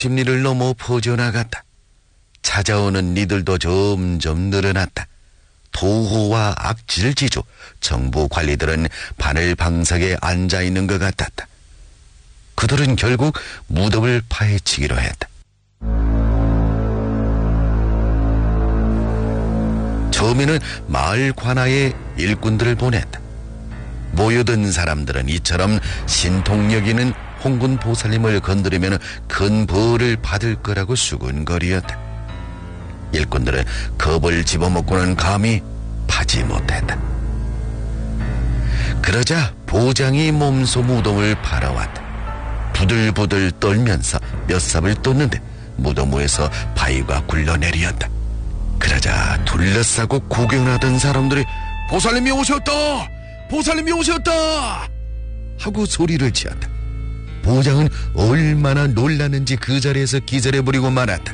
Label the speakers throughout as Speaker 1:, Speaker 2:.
Speaker 1: 심리를 넘어 퍼져나갔다. 찾아오는 이들도 점점 늘어났다. 도호와 악질지주, 정부 관리들은 바늘 방석에 앉아있는 것 같았다. 그들은 결국 무덤을 파헤치기로 했다. 처음에는 마을 관아에 일꾼들을 보냈다. 모여든 사람들은 이처럼 신통 여기는 홍군 보살님을 건드리면 큰 벌을 받을 거라고 수군거리었다. 일꾼들은 겁을 집어먹고는 감히 파지 못했다. 그러자 보장이 몸소 무덤을 바라왔다. 부들부들 떨면서 몇 삽을 떴는데 무덤 위에서 바위가 굴러내리었다. 그러자 둘러싸고 구경하던 사람들이 보살님이 오셨다! 보살님이 오셨다! 하고 소리를 지었다. 보장은 얼마나 놀랐는지 그 자리에서 기절해버리고 말았다.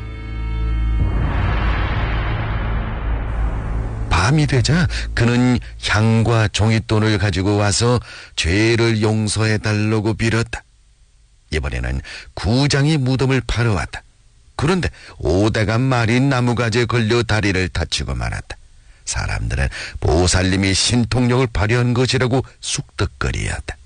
Speaker 1: 밤이 되자 그는 향과 종잇돈을 가지고 와서 죄를 용서해달라고 빌었다. 이번에는 구장이 무덤을 파러 왔다. 그런데 오다가 말인 나무가지에 걸려 다리를 다치고 말았다. 사람들은 보살님이 신통력을 발휘한 것이라고 쑥덕거리었다.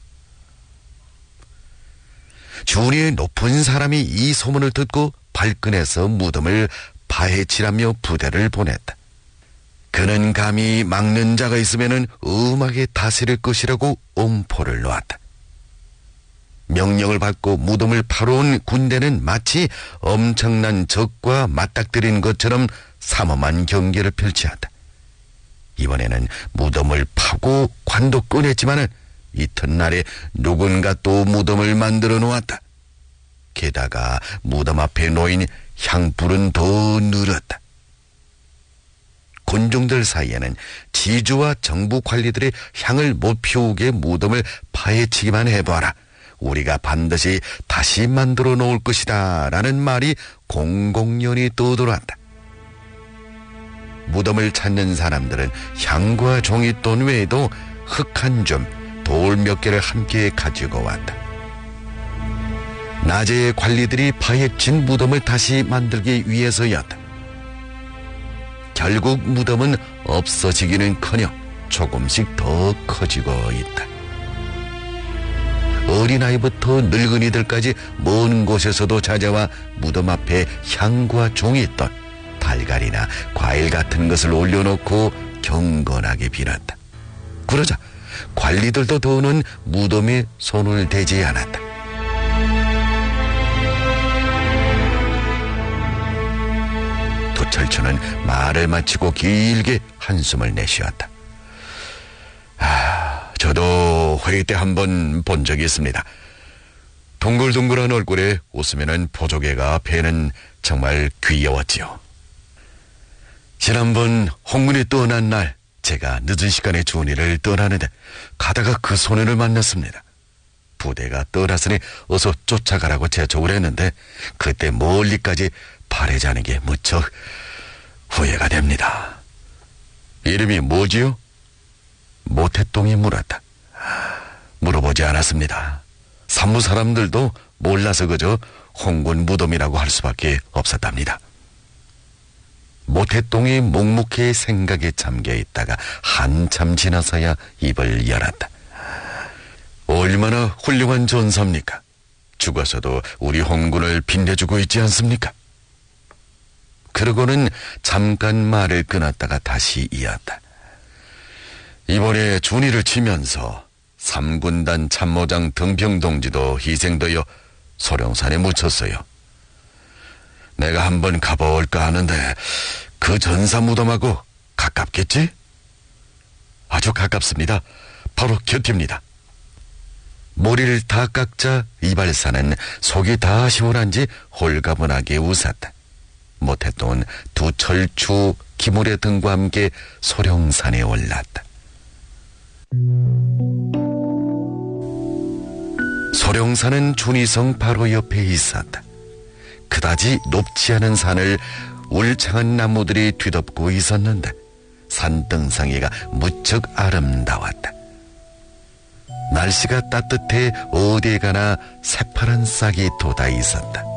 Speaker 1: 주위의 높은 사람이 이 소문을 듣고 발끈해서 무덤을 파헤치라며 부대를 보냈다. 그는 감히 막는 자가 있으면 음하게 다스릴 것이라고 엄포를 놓았다. 명령을 받고 무덤을 파러 온 군대는 마치 엄청난 적과 맞닥뜨린 것처럼 삼엄한 경계를 펼치었다. 이번에는 무덤을 파고 관도 꺼냈지만은 이튿날에 누군가 또 무덤을 만들어 놓았다. 게다가 무덤 앞에 놓인 향불은 더 늘었다. 군중들 사이에는 지주와 정부 관리들의 향을 못 피우게 무덤을 파헤치기만 해봐라. 우리가 반드시 다시 만들어 놓을 것이다 라는 말이 공공연히 떠돌았다. 무덤을 찾는 사람들은 향과 종잇돈 외에도 흙 한 줌, 돌 몇 개를 함께 가지고 왔다. 낮에 관리들이 파헤친 무덤을 다시 만들기 위해서였다. 결국 무덤은 없어지기는커녕 조금씩 더 커지고 있다. 어린아이부터 늙은이들까지 먼 곳에서도 찾아와 무덤 앞에 향과 종잇돈, 달걀이나 과일 같은 것을 올려놓고 경건하게 빌었다. 그러자 관리들도 더는 무덤에 손을 대지 않았다. 도철초는 말을 마치고 길게 한숨을 내쉬었다. 저도 회의 때 한번 본 적이 있습니다. 동글동글한 얼굴에 웃으면은 보조개가 배는 정말 귀여웠지요. 지난번 홍군이 떠난 날 제가 늦은 시간에 준이를 떠나는데 가다가 그 소년을 만났습니다. 부대가 떠났으니 어서 쫓아가라고 재촉을 했는데 그때 멀리까지 바래자는 게 무척 후회가 됩니다. 이름이 뭐지요? 모태똥이 물었다. 물어보지 않았습니다. 산무 사람들도 몰라서 그저 홍군 무덤이라고 할 수밖에 없었답니다. 모태똥이 묵묵히 생각에 잠겨 있다가 한참 지나서야 입을 열었다. 얼마나 훌륭한 전사입니까? 죽어서도 우리 홍군을 빛내주고 있지 않습니까? 그러고는 잠깐 말을 끊었다가 다시 이었다. 이번에 준이를 치면서 3군단 참모장 등평동지도 희생되어 소령산에 묻혔어요. 내가 한번 가볼까 하는데 그 전사 무덤하고 가깝겠지? 아주 가깝습니다. 바로 곁입니다. 머리를 다 깎자 이발사는 속이 다 시원한지 홀가분하게 웃었다. 모태똥은 두 철추 기물의 등과 함께 소령산에 올랐다. 소령산은 준이성 바로 옆에 있었다. 그다지 높지 않은 산을 울창한 나무들이 뒤덮고 있었는데 산등성이가 무척 아름다웠다. 날씨가 따뜻해 어디에 가나 새파란 싹이 돋아 있었다.